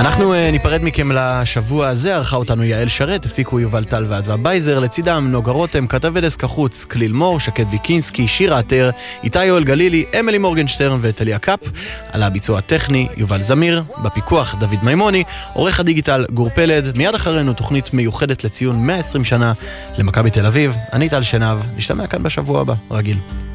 אנחנו ניפרד מכם לשבוע הזה, ערכה אותנו יעל שרת, הפיקו יובל טל ואדווה בייזר, לצידם נוגה רותם, כתב ודסק החוץ, כליל מור, שקד ויקינסקי, שירה עטר, איתי יואל גלילי, אמילי מורגנשטרן וטליה קאפ, על הביצוע הטכני יובל זמיר, בפיקוח דוד מימוני, עורך הדיגיטל גור פלד, מיד אחרינו תוכנית מיוחדת לציון 120 שנה למכבי תל אביב, אני טל שנב, נשתמע כאן בשבוע הבא, רגיל.